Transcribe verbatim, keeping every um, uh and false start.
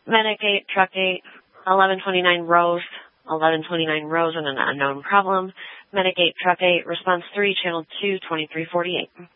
Medic eight, Truck eight, eleven twenty-nine Rose, eleven twenty-nine Rose and an unknown problem. Medic eight, Truck eight, Response three, Channel two, twenty-three forty-eight.